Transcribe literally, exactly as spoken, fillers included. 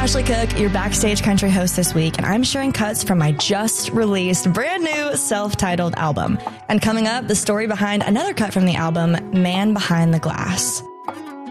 Ashley Cook, your backstage country host this week, and I'm sharing cuts from my just released brand new self-titled album. And coming up, the story behind another cut from the album, Man Behind the Glass.